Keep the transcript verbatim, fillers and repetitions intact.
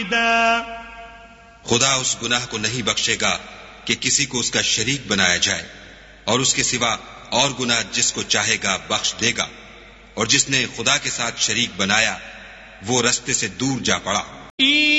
खुदा उस गुनाह को नहीं बख्शेगा कि किसी को उसका शरीक बनाया जाए, और उसके सिवा और गुनाह जिसको चाहेगा बख्श देगा, और जिसने खुदा के साथ शरीक बनाया वो रस्ते से दूर जा पड़ा।